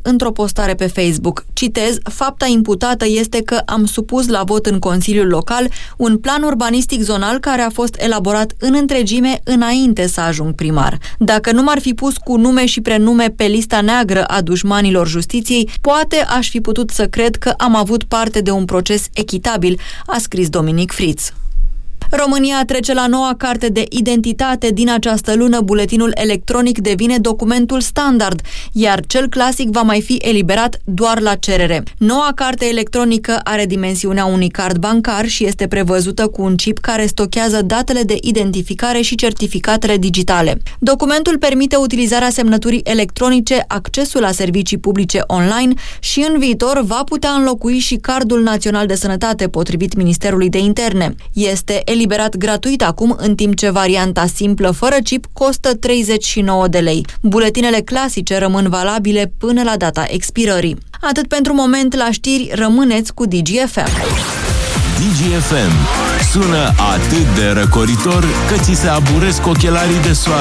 într-o postare pe Facebook. Citez, fapta imputată este că am supus la vot în Consiliul Local un plan urbanistic zonal care a fost elaborat în întregime înainte să ajung primar. Dacă nu m-ar fi pus cu nume și prenume pe lista neagră a dușmanilor justiției, poate aș fi putut să cred că am avut parte de un proces echitabil, a scris Dominic Fritz. România trece la noua carte de identitate. Din această lună, buletinul electronic devine documentul standard, iar cel clasic va mai fi eliberat doar la cerere. Noua carte electronică are dimensiunea unui card bancar și este prevăzută cu un chip care stochează datele de identificare și certificatele digitale. Documentul permite utilizarea semnăturii electronice, accesul la servicii publice online și în viitor va putea înlocui și Cardul Național de Sănătate, potrivit Ministerului de Interne. Este eliberat gratuit acum, în timp ce varianta simplă fără chip costă 39 de lei. Buletinele clasice rămân valabile până la data expirării. Atât pentru moment. La știri, rămâneți cu DGFM. DGFM sună atât de răcoritor că ți se aburesc ochelarii de soare.